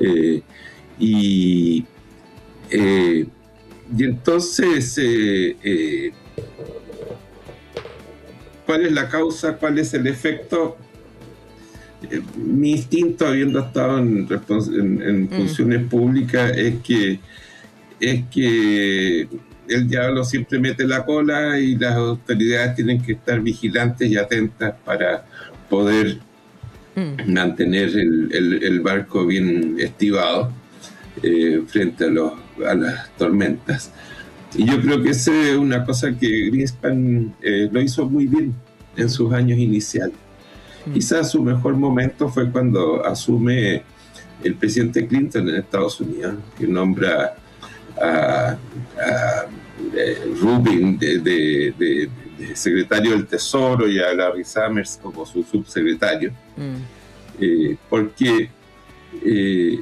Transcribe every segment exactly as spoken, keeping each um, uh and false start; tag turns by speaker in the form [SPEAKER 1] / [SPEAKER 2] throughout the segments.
[SPEAKER 1] Eh, y, eh, y entonces, eh, eh, ¿cuál es la causa? ¿Cuál es el efecto? Eh, mi instinto, habiendo estado en, en, en funciones mm. públicas, es que, es que el diablo siempre mete la cola y las autoridades tienen que estar vigilantes y atentas para poder mm. mantener el, el, el barco bien estivado eh, frente a, los, a las tormentas. Y yo creo que esa es una cosa que Greenspan eh, lo hizo muy bien en sus años iniciales. Mm. Quizás su mejor momento fue cuando asume el presidente Clinton en Estados Unidos, que nombra a, a, a Rubin de, de, de, de secretario del Tesoro y a Larry Summers como su subsecretario, mm. eh, porque eh,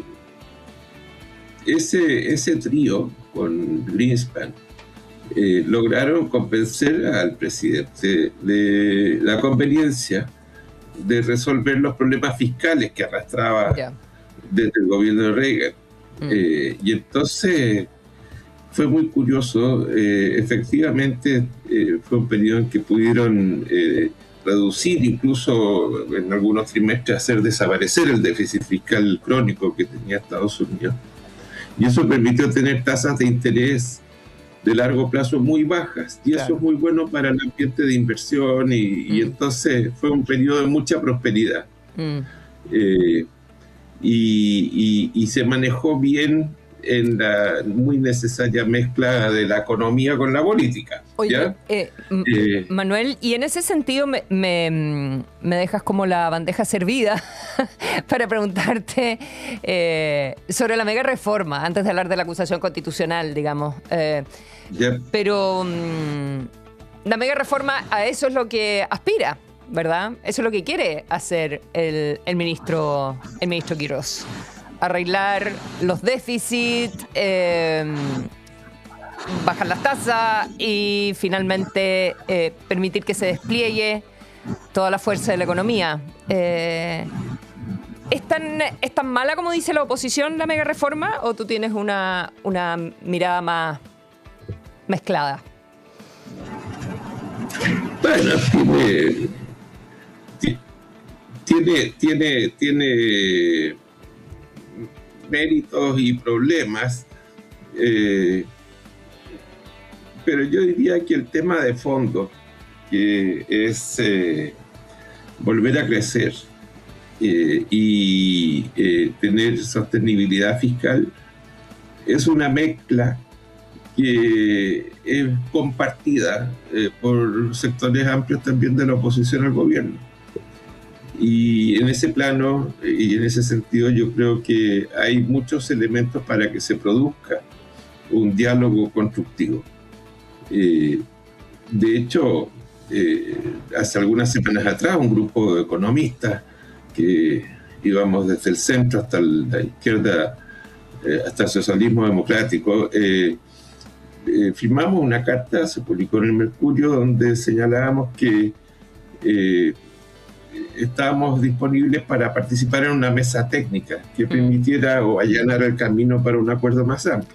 [SPEAKER 1] ese, ese trío con Greenspan eh, lograron convencer al presidente de la conveniencia de resolver los problemas fiscales que arrastraba yeah. desde el gobierno de Reagan. Mm. Eh, y entonces fue muy curioso, eh, efectivamente eh, fue un periodo en que pudieron eh, reducir, incluso en algunos trimestres hacer desaparecer el déficit fiscal crónico que tenía Estados Unidos. Y eso permitió tener tasas de interés de largo plazo muy bajas, y claro. eso es muy bueno para el ambiente de inversión, y, mm. y entonces fue un periodo de mucha prosperidad. Mm. Eh, y, y, y se manejó bien en la muy necesaria mezcla de la economía con la política.
[SPEAKER 2] Oye, eh, eh, Manuel, y en ese sentido me, me, me dejas como la bandeja servida para preguntarte eh, sobre la mega reforma, antes de hablar de la acusación constitucional, digamos. Eh, yep. Pero um, la mega reforma, a eso es lo que aspira, ¿verdad? Eso es lo que quiere hacer el, el ministro, el ministro Quirós. Arreglar los déficits, eh, bajar las tasas y finalmente eh, permitir que se despliegue toda la fuerza de la economía. Eh, ¿es, tan, ¿Es tan mala como dice la oposición la mega reforma, o tú tienes una, una mirada más mezclada?
[SPEAKER 1] Bueno, tiene, tiene, tiene, tiene méritos y problemas, eh, pero yo diría que el tema de fondo, que es eh, volver a crecer eh, y eh, tener sostenibilidad fiscal, es una mezcla que es compartida eh, por sectores amplios también de la oposición al gobierno. Y en ese plano y en ese sentido yo creo que hay muchos elementos para que se produzca un diálogo constructivo. Eh, de hecho, eh, hace algunas semanas atrás un grupo de economistas que íbamos desde el centro hasta la izquierda, eh, hasta el socialismo democrático, eh, eh, firmamos una carta, se publicó en el Mercurio, donde señalábamos que eh, estábamos disponibles para participar en una mesa técnica que permitiera o allanar el camino para un acuerdo más amplio.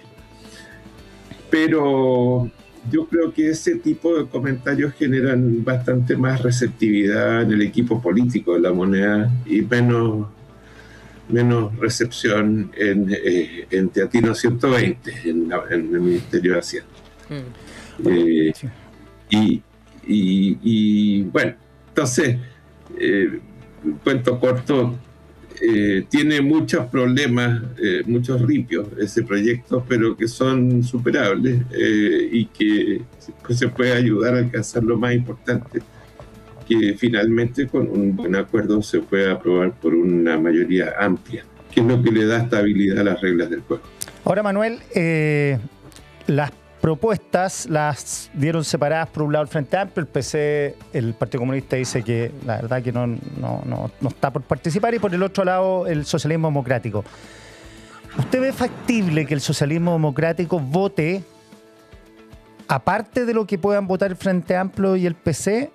[SPEAKER 1] Pero yo creo que ese tipo de comentarios generan bastante más receptividad en el equipo político de La Moneda y menos, menos recepción en, eh, en Teatino ciento veinte, en, la, en el Ministerio de Hacienda. Mm. Eh, y, y, y bueno, entonces... Eh, cuento corto, eh, tiene muchos problemas, eh, muchos ripios ese proyecto, pero que son superables eh, y que pues, se puede ayudar a alcanzar lo más importante, que finalmente con un buen acuerdo se puede aprobar por una mayoría amplia, que es lo que le da estabilidad a las reglas del juego.
[SPEAKER 3] Ahora, Manuel, eh, las propuestas las dieron separadas. Por un lado el Frente Amplio, el P C, el Partido Comunista dice que la verdad que no, no, no, no está por participar, y por el otro lado el Socialismo Democrático. ¿Usted ve factible que el Socialismo Democrático vote aparte de lo que puedan votar el Frente Amplio y el P C?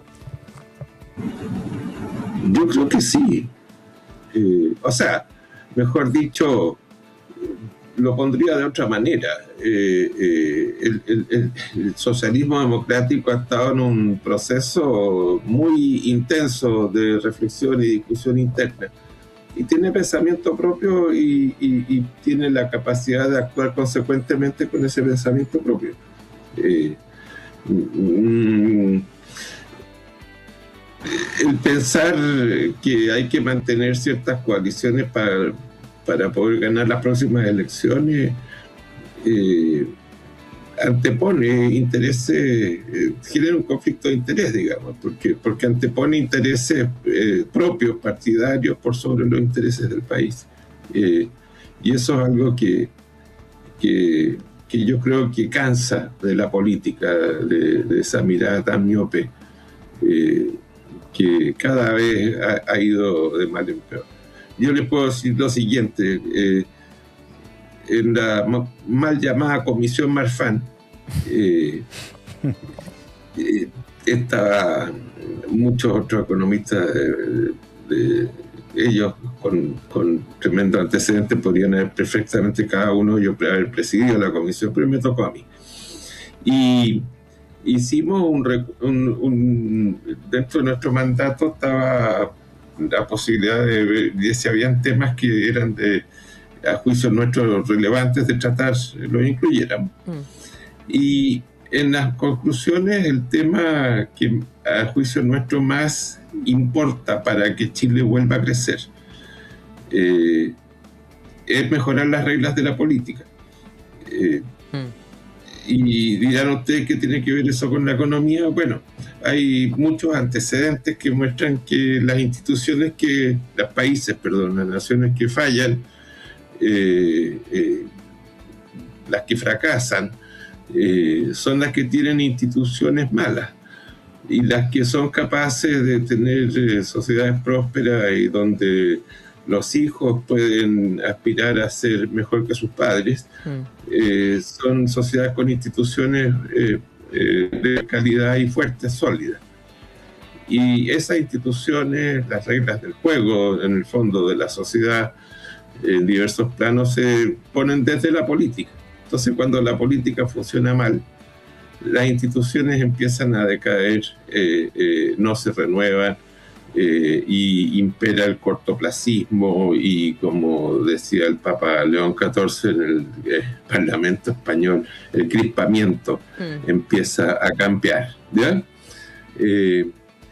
[SPEAKER 1] Yo creo que sí. Eh, o sea, mejor dicho, lo pondría de otra manera. Eh, eh, el, el, el socialismo democrático ha estado en un proceso muy intenso de reflexión y discusión interna. Y tiene pensamiento propio y, y, y tiene la capacidad de actuar consecuentemente con ese pensamiento propio. Eh, mm, el pensar que hay que mantener ciertas coaliciones para, para poder ganar las próximas elecciones eh, antepone intereses, eh, genera un conflicto de interés, digamos, porque, porque antepone intereses eh, propios, partidarios, por sobre los intereses del país. Eh, y eso es algo que, que, que yo creo que cansa de la política, de, de esa mirada tan miope, eh, que cada vez ha, ha ido de mal en peor. Yo les puedo decir lo siguiente, eh, en la mal llamada Comisión Marfan, eh, eh, estaban muchos otros economistas, de, de, ellos con, con tremendos antecedentes podrían haber perfectamente cada uno yo haber presidido la comisión, pero me tocó a mí. Y hicimos un, un, un dentro de nuestro mandato estaba la posibilidad de ver de si habían temas que eran de a juicio nuestros relevantes de tratar, los incluyéramos. Mm. Y en las conclusiones el tema que a juicio nuestro más importa para que Chile vuelva a crecer eh, es mejorar las reglas de la política. Eh, mm. Y dirán ustedes que tiene que ver eso con la economía. Bueno, hay muchos antecedentes que muestran que las instituciones que, los países, perdón, las naciones que fallan, eh, eh, las que fracasan, eh, son las que tienen instituciones malas, y las que son capaces de tener eh, sociedades prósperas y donde los hijos pueden aspirar a ser mejor que sus padres, mm. eh, son sociedades con instituciones eh, eh, de calidad y fuertes, sólidas. Y esas instituciones, las reglas del juego, en el fondo de la sociedad, en diversos planos, se ponen desde la política. Entonces, cuando la política funciona mal, las instituciones empiezan a decaer, eh, eh, no se renuevan, eh, y impera el cortoplacismo, y como decía el Papa León catorce en el eh, Parlamento español, el crispamiento mm. empieza a cambiar, ¿ya? Eh,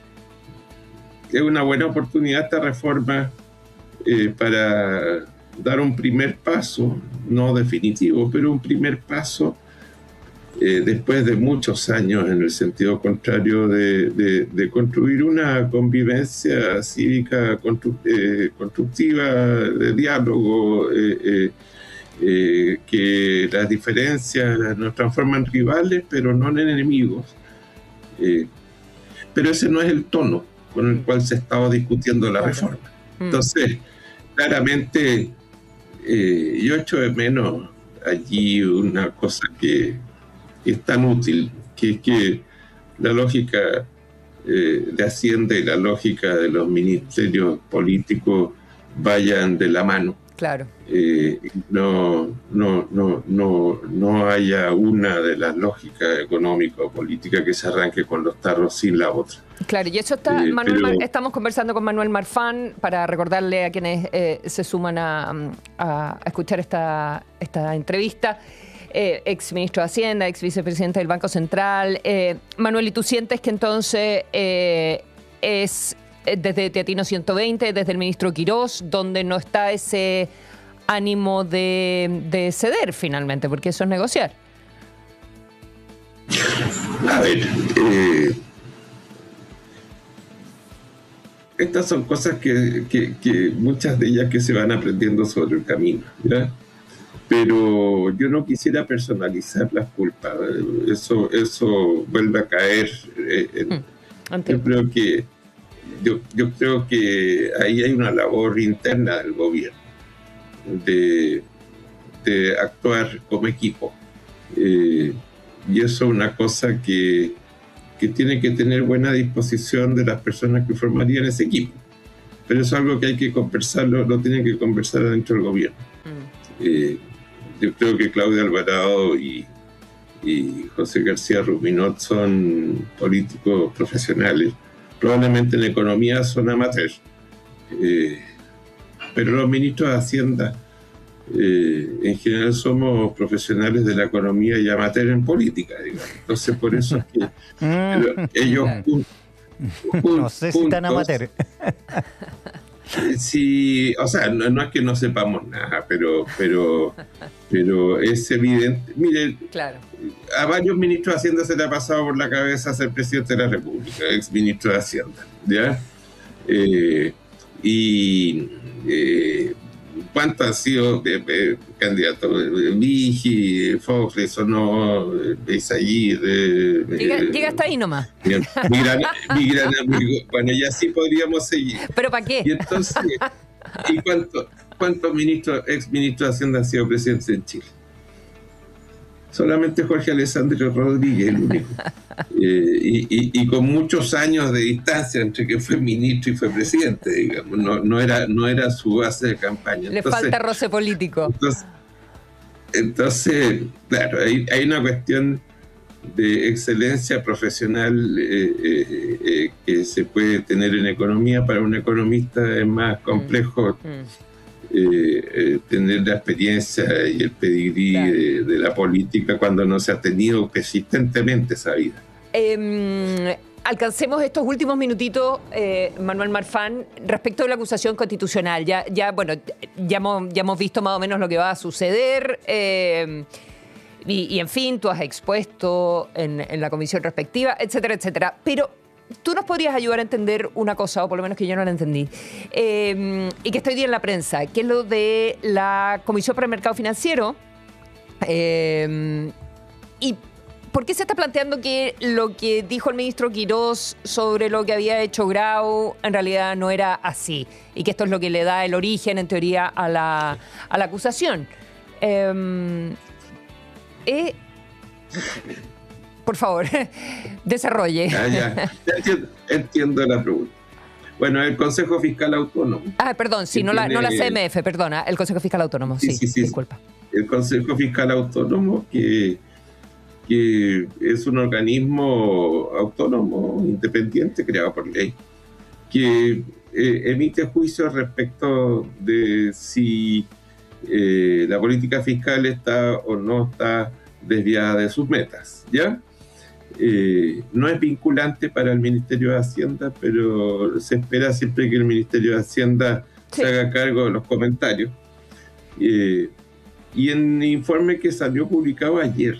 [SPEAKER 1] es una buena oportunidad esta reforma eh, para dar un primer paso, no definitivo, pero un primer paso eh, después de muchos años en el sentido contrario de, de, de construir una convivencia cívica constru, eh, constructiva, de diálogo, eh, eh, eh, que las diferencias nos transforman en rivales, pero no en enemigos. Eh, pero ese no es el tono con el cual se estaba discutiendo la reforma. Entonces, claramente, eh, yo echo de menos allí una cosa que es tan útil, que es que la lógica eh, de Hacienda y la lógica de los ministerios políticos vayan de la mano.
[SPEAKER 2] Claro.
[SPEAKER 1] Eh, no, no, no, no, no haya una de las lógicas económicas o políticas que se arranque con los tarros sin la otra.
[SPEAKER 2] Claro, y eso está, eh, Manuel, pero, estamos conversando con Manuel Marfan para recordarle a quienes eh, se suman a, a escuchar esta, esta entrevista. Eh, ex ministro de Hacienda, ex vicepresidente del Banco Central. Eh, Manuel, ¿y tú sientes que entonces eh, es desde Teatino ciento veinte, desde el ministro Quirós, donde no está ese ánimo de, de ceder finalmente, porque eso es negociar?
[SPEAKER 1] A ver, eh, estas son cosas que, que, que muchas de ellas que se van aprendiendo sobre el camino, ¿verdad? Pero yo no quisiera personalizar las culpas. Eso, eso vuelve a caer. Eh, en, mm, yo creo que yo, yo creo que ahí hay una labor interna del gobierno de, de actuar como equipo. Eh, y eso es una cosa que, que tiene que tener buena disposición de las personas que formarían ese equipo. pero eso es algo que hay que conversarlo, lo tienen que conversar dentro del gobierno. Mm. Eh, yo creo que Claudia Alvarado y, y José García Ruminot son políticos profesionales, probablemente en economía son amateurs, eh, pero los ministros de Hacienda eh, en general somos profesionales de la economía y amateurs en política, digamos. Entonces por eso es que ellos un, un,
[SPEAKER 3] no sé si están amateurs.
[SPEAKER 1] Sí, o sea, no, no es que no sepamos nada, pero, pero, pero es evidente. Mire,
[SPEAKER 2] claro.
[SPEAKER 1] A varios ministros de Hacienda se le ha pasado por la cabeza ser presidente de la República, ex ministro de Hacienda, ¿ya? Eh, y eh, ¿cuántos han sido eh, eh, candidatos? Vigi, Fox, le sonó, Beisayir. Eh,
[SPEAKER 2] llega,
[SPEAKER 1] eh,
[SPEAKER 2] llega hasta ahí nomás.
[SPEAKER 1] Mi, mi gran, mi gran amigo. Bueno, y así podríamos seguir.
[SPEAKER 2] ¿Pero para qué?
[SPEAKER 1] Y entonces, ¿y cuántos cuántos ministros, ex ministros de Hacienda han sido presidentes en Chile? Solamente Jorge Alessandro Rodríguez, el único. Eh, y, y, y con muchos años de distancia entre que fue ministro y fue presidente, digamos. No, no, era, no era su base de campaña.
[SPEAKER 2] Le
[SPEAKER 1] entonces,
[SPEAKER 2] falta roce político.
[SPEAKER 1] Entonces, entonces claro, hay, hay una cuestión de excelencia profesional eh, eh, eh, que se puede tener en economía. Para un economista es más complejo mm. Mm. Eh, eh, tener la experiencia y el pedigrí claro. de, de la política cuando no se ha tenido persistentemente esa vida.
[SPEAKER 2] Eh, alcancemos estos últimos minutitos, eh, Manuel Marfán, respecto de la acusación constitucional. Ya, ya bueno, ya hemos, ya hemos visto más o menos lo que va a suceder. Eh, y, y, en fin, tú has expuesto en, en la comisión respectiva, etcétera, etcétera. Pero tú nos podrías ayudar a entender una cosa, o por lo menos que yo no la entendí, eh, y que está hoy día en la prensa, que es lo de la Comisión para el Mercado Financiero. Eh, y ¿por qué se está planteando que lo que dijo el ministro Quirós sobre lo que había hecho Grau en realidad no era así? Y que esto es lo que le da el origen, en teoría, a la, a la acusación. Eh, eh, Por favor, desarrolle.
[SPEAKER 1] Ya, ya. Entiendo, entiendo la pregunta. Bueno, el Consejo Fiscal Autónomo.
[SPEAKER 2] Ah, perdón, sí, no, tiene, la, no la C M F, perdona, el Consejo Fiscal Autónomo, sí, sí, sí, sí disculpa.
[SPEAKER 1] El Consejo Fiscal Autónomo, que, que es un organismo autónomo, independiente, creado por ley, que eh, emite juicios respecto de si eh, la política fiscal está o no está desviada de sus metas, ¿ya? Eh, no es vinculante para el Ministerio de Hacienda, pero se espera siempre que el Ministerio de Hacienda sí. se haga cargo de los comentarios. Eh, y en el informe que salió publicado ayer,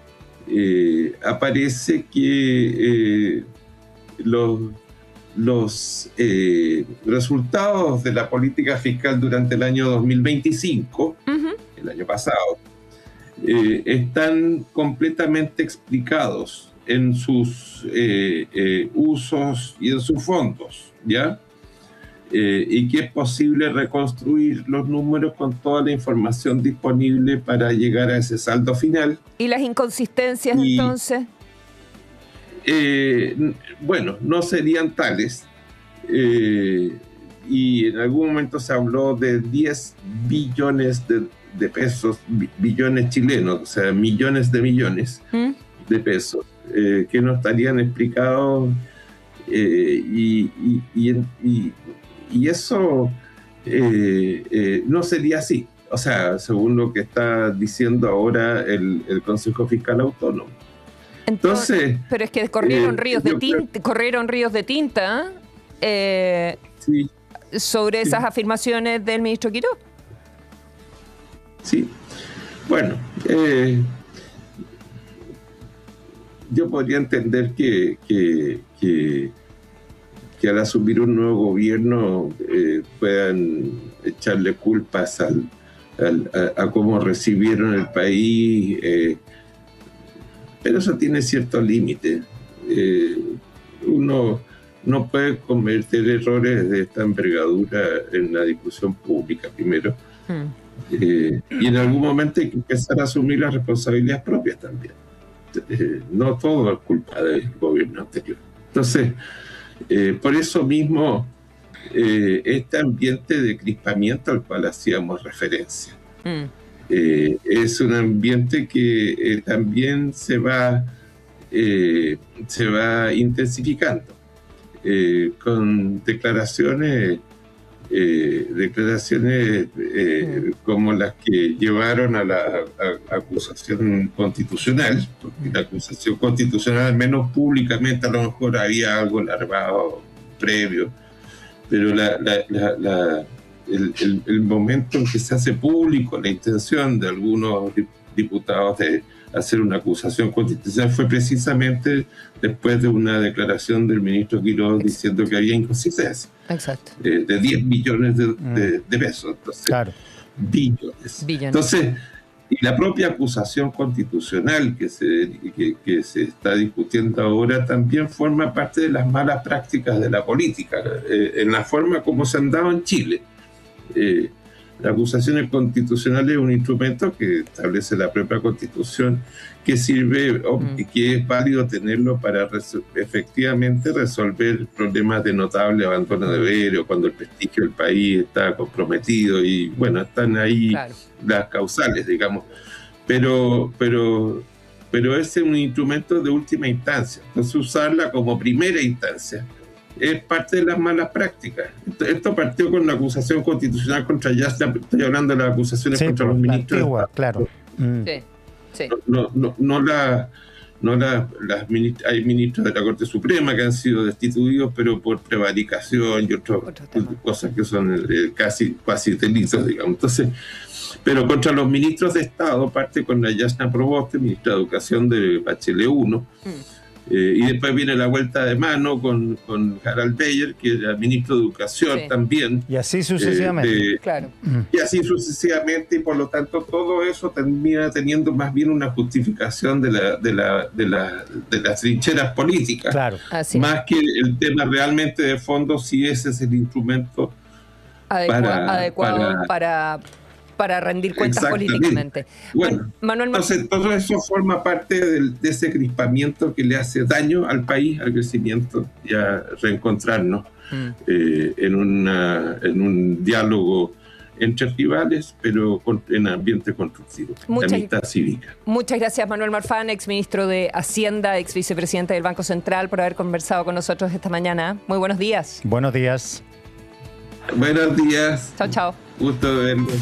[SPEAKER 1] eh, aparece que eh, los, los eh, resultados de la política fiscal durante el año dos mil veinticinco, uh-huh. el año pasado, eh, están completamente explicados en sus eh, eh, usos y en sus fondos, ¿ya? Eh, y que es posible reconstruir los números con toda la información disponible para llegar a ese saldo final.
[SPEAKER 2] ¿Y las inconsistencias y, entonces?
[SPEAKER 1] Eh, bueno, no serían tales. Eh, y en algún momento se habló de diez billones de, de pesos, billones chilenos, o sea, millones de millones ¿Mm? de pesos. Eh, que no estarían explicados eh, y, y, y, y, y eso eh, eh, no sería así, o sea, según lo que está diciendo ahora el, el Consejo Fiscal Autónomo. Entonces, Entonces
[SPEAKER 2] pero es que corrieron eh, ríos de tinta, creo... corrieron ríos de tinta eh, sí, sobre sí. esas afirmaciones del ministro Quirós.
[SPEAKER 1] Sí, bueno, eh, yo podría entender que, que, que, que al asumir un nuevo gobierno eh, puedan echarle culpas al, al, a, a cómo recibieron el país, eh, pero eso tiene cierto límite. Eh, uno no puede cometer errores de esta envergadura en la discusión pública primero, mm. eh, y en algún momento hay que empezar a asumir las responsabilidades propias también. Eh, no todo es culpa del gobierno anterior. Entonces, eh, por eso mismo eh, este ambiente de crispamiento al cual hacíamos referencia.
[SPEAKER 2] Mm.
[SPEAKER 1] Eh, es un ambiente que eh, también se va, eh, se va intensificando eh, con declaraciones, eh, declaraciones eh, como las que llevaron a la a, a acusación constitucional, porque la acusación constitucional, al menos públicamente, a lo mejor había algo larvado previo, pero la, la, la, la El, el, el momento en que se hace público la intención de algunos diputados de hacer una acusación constitucional fue precisamente después de una declaración del ministro Quiroz diciendo que había inconsistencia.
[SPEAKER 2] Exacto.
[SPEAKER 1] Eh, de diez millones de, de, de pesos. Entonces,
[SPEAKER 3] claro.
[SPEAKER 1] Billones.
[SPEAKER 2] Billones.
[SPEAKER 1] Entonces, y la propia acusación constitucional que se, que, que se está discutiendo ahora también forma parte de las malas prácticas de la política, eh, en la forma como se han dado en Chile. Eh, la acusación constitucional es un instrumento que establece la propia Constitución, que sirve o mm. que es válido tenerlo para res- efectivamente resolver problemas de notable abandono de deberes o cuando el prestigio del país está comprometido y bueno, están ahí claro. las causales, digamos, pero pero pero ese es un instrumento de última instancia, entonces usarla como primera instancia es parte de las malas prácticas. Esto partió con la acusación constitucional contra Yasna, estoy hablando de las acusaciones sí, contra los ministros.
[SPEAKER 3] Antigua, claro.
[SPEAKER 2] Mm. Sí, sí.
[SPEAKER 1] No, no, no la, no la, las ministras, hay ministros de la Corte Suprema que han sido destituidos, pero por prevaricación y otras cosas que son eh, casi, casi delitos, digamos. Entonces, pero contra los ministros de Estado parte con la Yasna Proboste, ministra de Educación de Bachelet uno. Mm. Eh, y después viene la vuelta de mano con, con Harald Beyer, que era ministro de Educación sí. también.
[SPEAKER 3] Y así sucesivamente.
[SPEAKER 1] Eh, de,
[SPEAKER 2] claro.
[SPEAKER 1] Y así sucesivamente, y por lo tanto todo eso termina teniendo más bien una justificación de, la, de, la, de, la, de las trincheras políticas.
[SPEAKER 3] Claro.
[SPEAKER 2] Así.
[SPEAKER 1] Más que el tema realmente de fondo, si ese es el instrumento
[SPEAKER 2] Adecua-
[SPEAKER 1] para...
[SPEAKER 2] adecuado para... para... para rendir cuentas políticamente.
[SPEAKER 1] Bueno,
[SPEAKER 2] Manuel
[SPEAKER 1] entonces todo eso forma parte del, de ese crispamiento que le hace daño al país, al crecimiento y a reencontrarnos mm. eh, en, una, en un diálogo entre rivales, pero con, en ambiente constructivo,
[SPEAKER 2] muchas,
[SPEAKER 1] de amistad cívica.
[SPEAKER 2] Muchas gracias, Manuel Marfán, ex ministro de Hacienda, ex vicepresidente del Banco Central, por haber conversado con nosotros esta mañana. Muy buenos días.
[SPEAKER 3] Buenos días.
[SPEAKER 1] Buenos días.
[SPEAKER 2] Chao, chao.
[SPEAKER 1] Gusto de verlos.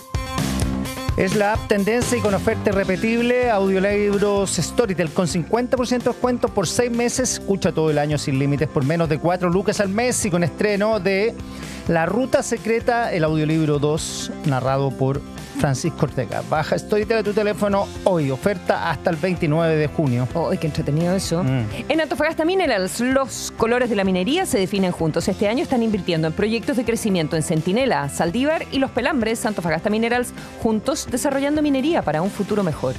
[SPEAKER 3] Es la app Tendencia y con oferta irrepetible, audiolibros Storytel con cincuenta por ciento de descuento por seis meses. Escucha todo el año sin límites por menos de cuatro lucas al mes y con estreno de La Ruta Secreta, el audiolibro dos, narrado por Francisco Ortega. Baja Storytel a tu teléfono hoy. Oferta hasta el veintinueve de junio.
[SPEAKER 2] ¡Oh, qué entretenido eso! Mm. En Antofagasta Minerals, los colores de la minería se definen juntos. Este año están invirtiendo en proyectos de crecimiento en Centinela, Saldívar y Los Pelambres. Antofagasta Minerals, juntos desarrollando minería para un futuro mejor.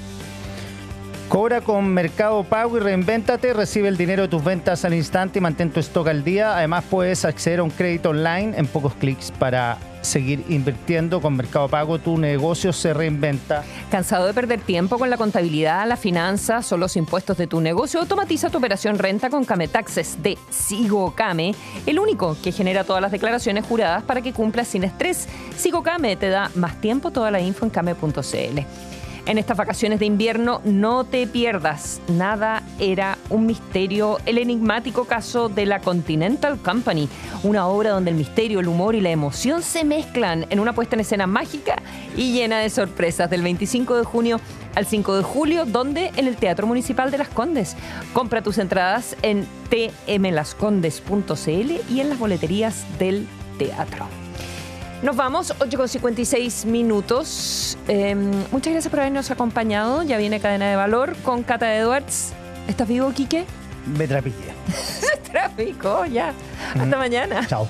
[SPEAKER 3] Cobra con Mercado Pago y reinvéntate. Recibe el dinero de tus ventas al instante y mantén tu stock al día. Además, puedes acceder a un crédito online en pocos clics para seguir invirtiendo. Con Mercado Pago, tu negocio se reinventa.
[SPEAKER 2] ¿Cansado de perder tiempo con la contabilidad, las finanzas o los impuestos de tu negocio? Automatiza tu operación renta con Came Taxes de Sigo Came, el único que genera todas las declaraciones juradas para que cumplas sin estrés. Sigo Came te da más tiempo. Toda la info en came punto c l. En estas vacaciones de invierno no te pierdas Nada era un misterio, el enigmático caso de la Continental Company, una obra donde el misterio, el humor y la emoción se mezclan en una puesta en escena mágica y llena de sorpresas. Del veinticinco de junio al cinco de julio, donde en el Teatro Municipal de Las Condes. Compra tus entradas en t m las condes punto c l y en las boleterías del teatro. Nos vamos, ocho con cincuenta y seis minutos. Eh, muchas gracias por habernos acompañado. Ya viene Cadena de Valor con Cata Edwards. ¿Estás vivo, Quique?
[SPEAKER 3] Me trapiqué.
[SPEAKER 2] Tráfico, ya. Hasta mm. mañana.
[SPEAKER 3] Chao.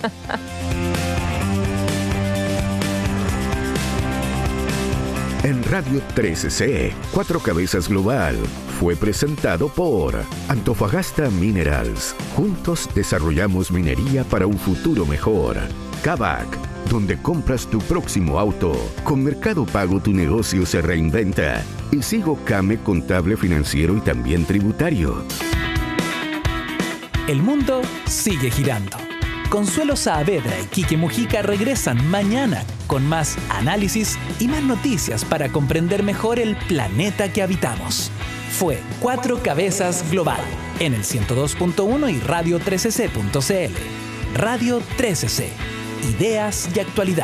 [SPEAKER 4] En Radio trece C, Cuatro Cabezas Global, fue presentado por Antofagasta Minerals. Juntos desarrollamos minería para un futuro mejor. Kavak, donde compras tu próximo auto. Con Mercado Pago tu negocio se reinventa. Y Sigo Came, contable, financiero y también tributario.
[SPEAKER 5] El mundo sigue girando. Consuelo Saavedra y Quique Mujica regresan mañana con más análisis y más noticias para comprender mejor el planeta que habitamos. Fue Cuatro Cabezas Global en el ciento dos punto uno y radio trece ce punto ce ele. Radio trece ce. Ideas y actualidad.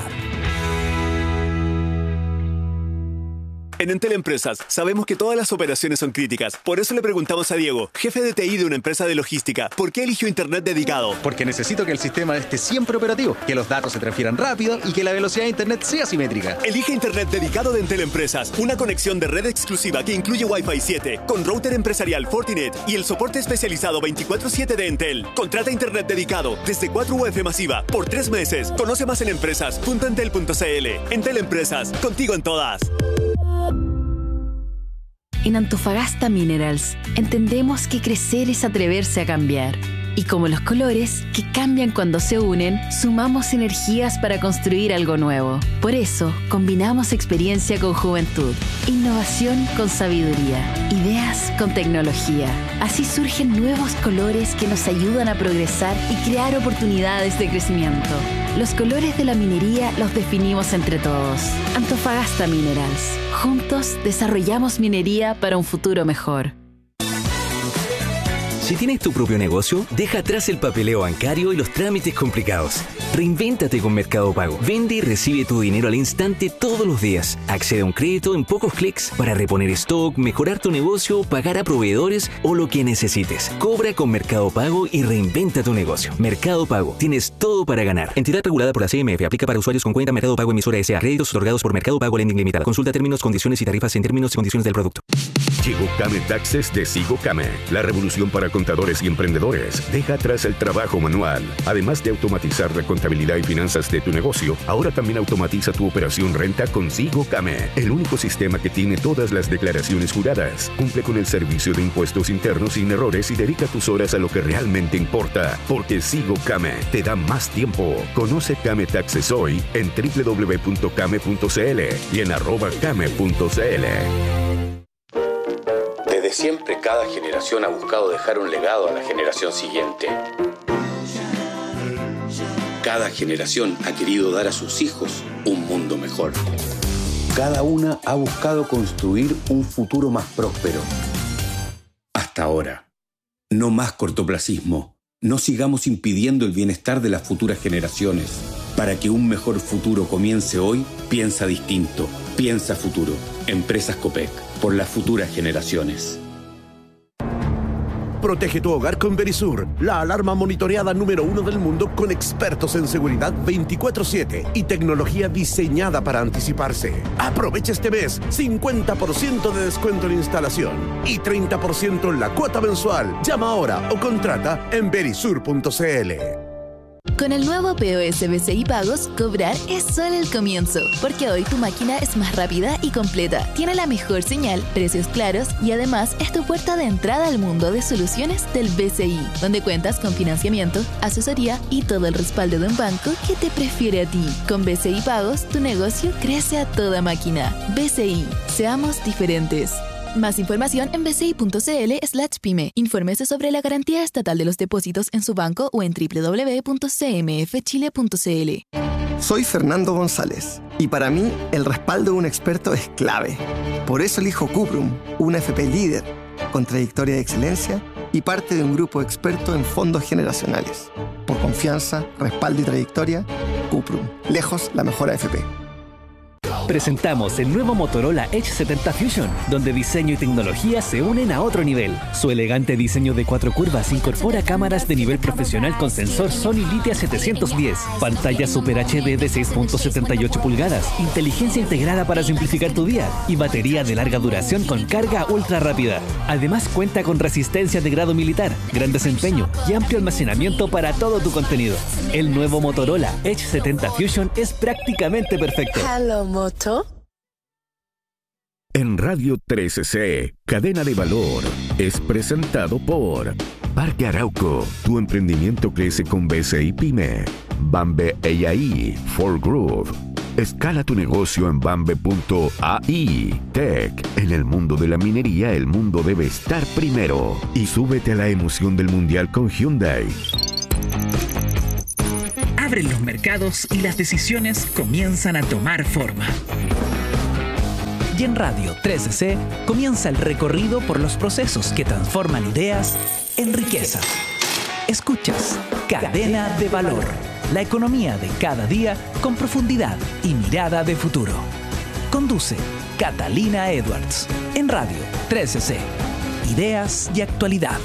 [SPEAKER 6] En Entel Empresas sabemos que todas las operaciones son críticas. Por eso le preguntamos a Diego, jefe de T I de una empresa de logística, ¿por qué eligió Internet dedicado?
[SPEAKER 7] Porque necesito que el sistema esté siempre operativo, que los datos se transfieran rápido y que la velocidad de Internet sea simétrica.
[SPEAKER 6] Elige Internet dedicado de Entel Empresas. Una conexión de red exclusiva que incluye Wi-Fi siete, con router empresarial Fortinet y el soporte especializado veinticuatro siete de Entel. Contrata Internet dedicado desde cuatro U F masiva por tres meses. Conoce más en empresas punto entel punto ce ele. Entel Empresas, contigo en todas.
[SPEAKER 8] En Antofagasta Minerals entendemos que crecer es atreverse a cambiar. Y como los colores, que cambian cuando se unen, sumamos energías para construir algo nuevo. Por eso, combinamos experiencia con juventud, innovación con sabiduría, ideas con tecnología. Así surgen nuevos colores que nos ayudan a progresar y crear oportunidades de crecimiento. Los colores de la minería los definimos entre todos. Antofagasta Minerals. Juntos desarrollamos minería para un futuro mejor.
[SPEAKER 9] Si tienes tu propio negocio, deja atrás el papeleo bancario y los trámites complicados. Reinvéntate con Mercado Pago. Vende y recibe tu dinero al instante todos los días. Accede a un crédito en pocos clics para reponer stock, mejorar tu negocio, pagar a proveedores o lo que necesites. Cobra con Mercado Pago y reinventa tu negocio. Mercado Pago. Tienes todo para ganar. Entidad regulada por la C M F. Aplica para usuarios con cuenta Mercado Pago emisora S A. Créditos otorgados por Mercado Pago Lending Limitada. Consulta términos, condiciones y tarifas en términos y condiciones del producto.
[SPEAKER 4] Llegó Came Taxes de Sigo Came, la revolución para contadores y emprendedores. Deja atrás el trabajo manual. Además de automatizar la contabilidad y finanzas de tu negocio, ahora también automatiza tu operación renta con Sigo Came, el único sistema que tiene todas las declaraciones juradas. Cumple con el servicio de impuestos internos sin errores y dedica tus horas a lo que realmente importa, porque Sigo Came te da más tiempo. Conoce Came Taxes hoy en doble u doble u doble u punto came punto ce ele y en arroba came punto ce ele.
[SPEAKER 10] Desde siempre, cada generación ha buscado dejar un legado a la generación siguiente. Cada generación ha querido dar a sus hijos un mundo mejor. Cada una ha buscado construir un futuro más próspero. Hasta ahora. No más cortoplacismo. No sigamos impidiendo el bienestar de las futuras generaciones. Para que un mejor futuro comience hoy, piensa distinto. Piensa futuro. Empresas Copec. Por las futuras generaciones.
[SPEAKER 11] Protege tu hogar con Verisur, la alarma monitoreada número uno del mundo con expertos en seguridad veinticuatro siete y tecnología diseñada para anticiparse. Aprovecha este mes cincuenta por ciento de descuento en instalación y treinta por ciento en la cuota mensual. Llama ahora o contrata en verisur punto ce ele.
[SPEAKER 8] Con el nuevo P O S B C I Pagos, cobrar es solo el comienzo, porque hoy tu máquina es más rápida y completa, tiene la mejor señal, precios claros y además es tu puerta de entrada al mundo de soluciones del B C I, donde cuentas con financiamiento, asesoría y todo el respaldo de un banco que te prefiere a ti. Con B C I Pagos, tu negocio crece a toda máquina. B C I, seamos diferentes. Más información en bci punto ce ele slash pyme. Infórmese sobre la garantía estatal de los depósitos en su banco o en doble u doble u doble u punto c m f chile punto c ele.
[SPEAKER 12] Soy Fernando González y para mí el respaldo de un experto es clave. Por eso elijo Cuprum, una F P líder, con trayectoria de excelencia y parte de un grupo experto en fondos generacionales. Por confianza, respaldo y trayectoria, Cuprum, lejos la mejor A F P.
[SPEAKER 5] Presentamos el nuevo Motorola Edge setenta Fusion, donde diseño y tecnología se unen a otro nivel. Su elegante diseño de cuatro curvas incorpora cámaras de nivel profesional con sensor Sony Litia setecientos diez, pantalla Super H D de seis punto setenta y ocho pulgadas, inteligencia integrada para simplificar tu día y batería de larga duración con carga ultra rápida. Además cuenta con resistencia de grado militar, gran desempeño y amplio almacenamiento para todo tu contenido. El nuevo Motorola Edge setenta Fusion es prácticamente perfecto.
[SPEAKER 13] Hello, Moto.
[SPEAKER 4] En Radio trece ce, Cadena de Valor, es presentado por Parque Arauco. Tu emprendimiento crece con B C I Pyme. Bambe A I, For Groove. Escala tu negocio en bambe punto a i. Tech. En el mundo de la minería, el mundo debe estar primero. Y súbete a la emoción del mundial con Hyundai.
[SPEAKER 13] abren los mercados y las decisiones comienzan a tomar forma. Y en Radio trece C comienza el recorrido por los procesos que transforman ideas en riqueza. Escuchas Cadena de Valor, la economía de cada día con profundidad y mirada de futuro. Conduce Catalina Edwards en Radio trece C. Ideas y actualidad.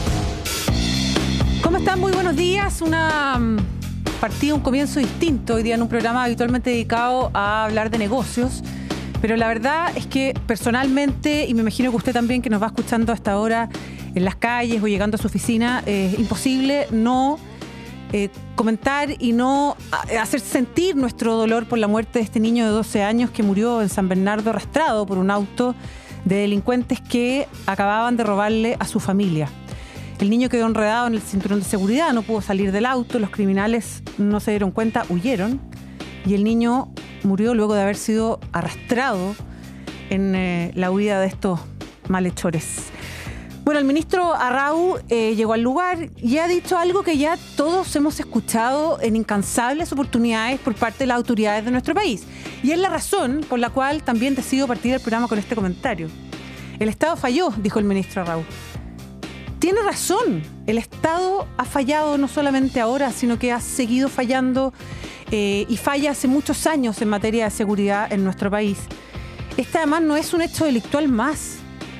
[SPEAKER 14] ¿Cómo están? Muy buenos días. Una partida, un comienzo distinto hoy día en un programa habitualmente dedicado a hablar de negocios. Pero la verdad es que personalmente, y me imagino que usted también que nos va escuchando hasta ahora en las calles o llegando a su oficina, es eh, imposible no eh, comentar y no hacer sentir nuestro dolor por la muerte de este niño de doce años que murió en San Bernardo arrastrado por un auto de delincuentes que acababan de robarle a su familia. El niño quedó enredado en el cinturón de seguridad, no pudo salir del auto, los criminales no se dieron cuenta, huyeron y el niño murió luego de haber sido arrastrado en eh, la huida de estos malhechores. Bueno, el ministro Arrau eh, llegó al lugar y ha dicho algo que ya todos hemos escuchado en incansables oportunidades por parte de las autoridades de nuestro país. Y es la razón por la cual también decido partir el programa con este comentario. El Estado falló, dijo el ministro Arrau. Tiene razón, el Estado ha fallado no solamente ahora, sino que ha seguido fallando eh, y falla hace muchos años en materia de seguridad en nuestro país. Este además no es un hecho delictual más.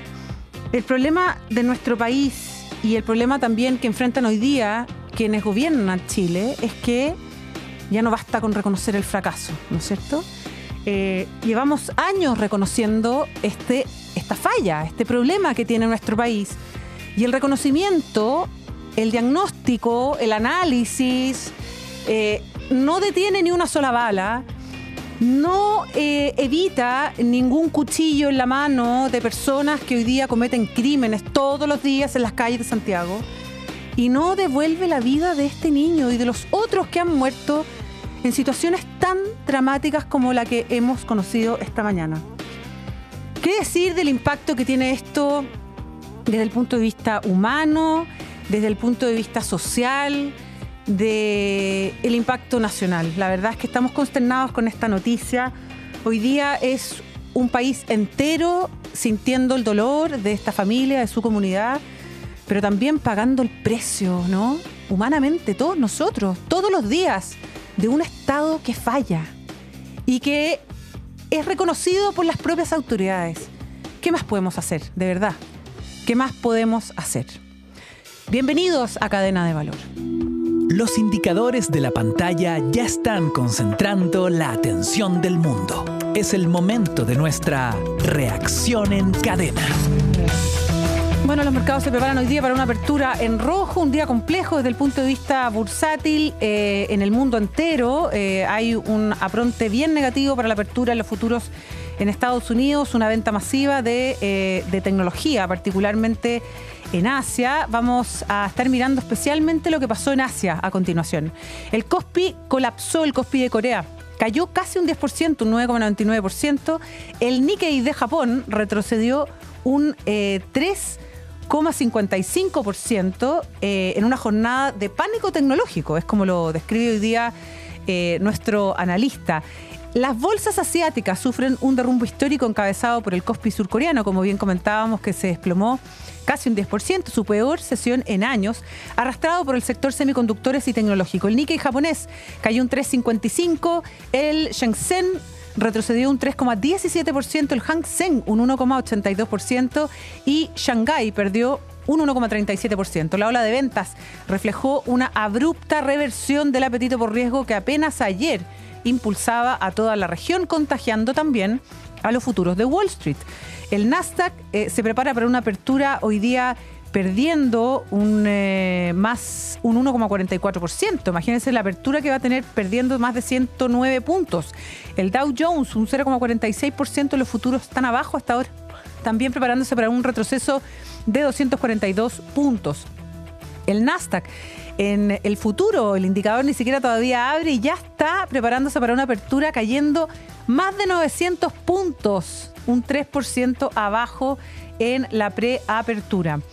[SPEAKER 14] El problema de nuestro país y el problema también que enfrentan hoy día quienes gobiernan Chile es que ya no basta con reconocer el fracaso, ¿no es cierto? Eh, llevamos años reconociendo este, esta falla, este problema que tiene nuestro país. Y el reconocimiento, el diagnóstico, el análisis, eh, no detiene ni una sola bala, no eh, evita ningún cuchillo en la mano de personas que hoy día cometen crímenes todos los días en las calles de Santiago y no devuelve la vida de este niño y de los otros que han muerto en situaciones tan dramáticas como la que hemos conocido esta mañana. ¿Qué decir del impacto que tiene esto desde el punto de vista humano, desde el punto de vista social, del impacto nacional? La verdad es que estamos consternados con esta noticia. Hoy día es un país entero sintiendo el dolor de esta familia, de su comunidad, pero también pagando el precio, ¿no? Humanamente, todos nosotros, todos los días, de un Estado que falla y que es reconocido por las propias autoridades. ¿Qué más podemos hacer, de verdad? ¿Qué más podemos hacer? Bienvenidos a Cadena de Valor.
[SPEAKER 13] Los indicadores de la pantalla ya están concentrando la atención del mundo. Es el momento de nuestra reacción en cadena.
[SPEAKER 14] Bueno, los mercados se preparan hoy día para una apertura en rojo, un día complejo desde el punto de vista bursátil eh, en el mundo entero. Eh, hay un apronte bien negativo para la apertura en los futuros en Estados Unidos, una venta masiva de, eh, de tecnología, particularmente en Asia. Vamos a estar mirando especialmente lo que pasó en Asia a continuación. El Kospi colapsó, el Kospi de Corea. Cayó casi un diez por ciento, un nueve coma noventa y nueve por ciento. El Nikkei de Japón retrocedió un eh, tres coma cincuenta y cinco por ciento eh, en una jornada de pánico tecnológico. Es como lo describe hoy día eh, nuestro analista. Las bolsas asiáticas sufren un derrumbe histórico encabezado por el Kospi surcoreano, como bien comentábamos, que se desplomó casi un diez por ciento, su peor sesión en años, arrastrado por el sector semiconductores y tecnológico. El Nikkei japonés cayó un tres coma cincuenta y cinco por ciento, el Shenzhen retrocedió un tres coma diecisiete por ciento, el Hang Seng un uno coma ochenta y dos por ciento y Shanghái perdió un uno coma treinta y siete por ciento. La ola de ventas reflejó una abrupta reversión del apetito por riesgo que apenas ayer impulsaba a toda la región, contagiando también a los futuros de Wall Street. El Nasdaq eh, se prepara para una apertura hoy día perdiendo un, eh, más un uno coma cuarenta y cuatro por ciento. Imagínense la apertura que va a tener perdiendo más de ciento nueve puntos. El Dow Jones un cero coma cuarenta y seis por ciento, los futuros están abajo hasta ahora, también preparándose para un retroceso de doscientos cuarenta y dos puntos. El Nasdaq en el futuro, el indicador ni siquiera todavía abre y ya está preparándose para una apertura cayendo más de novecientos puntos, un tres por ciento abajo en la preapertura.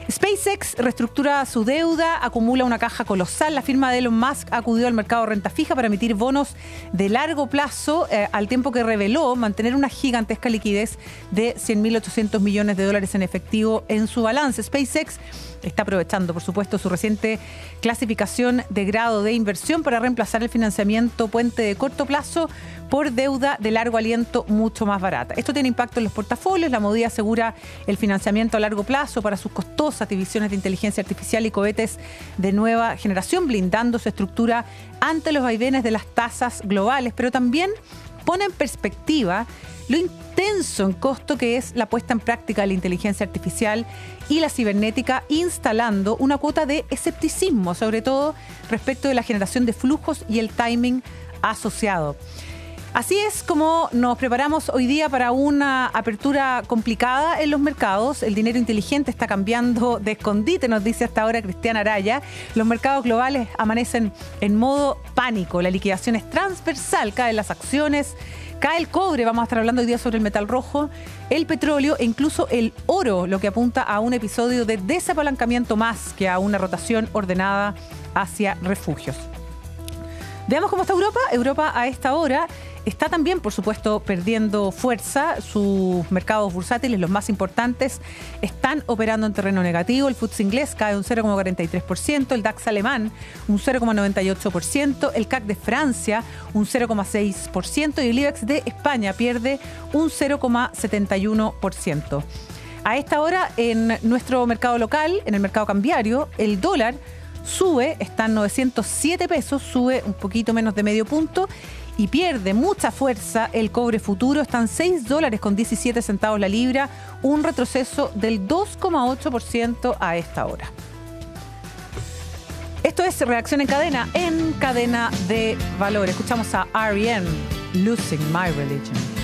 [SPEAKER 14] SpaceX reestructura su deuda, acumula una caja colosal. La firma de Elon Musk acudió al mercado de renta fija para emitir bonos de largo plazo, eh, al tiempo que reveló mantener una gigantesca liquidez de cien mil ochocientos millones de dólares en efectivo en su balance. SpaceX está aprovechando, por supuesto, su reciente clasificación de grado de inversión para reemplazar el financiamiento puente de corto plazo por deuda de largo aliento mucho más barata. Esto tiene impacto en los portafolios. La Modí asegura el financiamiento a largo plazo para sus costosas divisiones de inteligencia artificial y cohetes de nueva generación, blindando su estructura ante los vaivenes de las tasas globales, pero también pone en perspectiva lo intenso en costo que es la puesta en práctica de la inteligencia artificial y la cibernética, instalando una cuota de escepticismo, sobre todo respecto de la generación de flujos y el timing asociado. Así es como nos preparamos hoy día para una apertura complicada en los mercados. El dinero inteligente está cambiando de escondite, nos dice hasta ahora Cristian Araya. Los mercados globales amanecen en modo pánico. La liquidación es transversal, caen las acciones, cae el cobre, vamos a estar hablando hoy día sobre el metal rojo, el petróleo e incluso el oro, lo que apunta a un episodio de desapalancamiento más que a una rotación ordenada hacia refugios. Veamos cómo está Europa. Europa a esta hora está también, por supuesto, perdiendo fuerza. Sus mercados bursátiles, los más importantes, están operando en terreno negativo. El F T S E inglés cae un cero coma cuarenta y tres por ciento, el DAX alemán un cero coma noventa y ocho por ciento, el C A C de Francia un cero coma seis por ciento y el IBEX de España pierde un cero coma setenta y uno por ciento. A esta hora, en nuestro mercado local, en el mercado cambiario, el dólar sube, está en novecientos siete pesos, sube un poquito menos de medio punto y pierde mucha fuerza el cobre futuro, están seis dólares con diecisiete centavos la libra, un retroceso del dos coma ocho por ciento a esta hora. Esto es Reacción en Cadena, en Cadena de Valor. Escuchamos a R E M, Losing My Religion.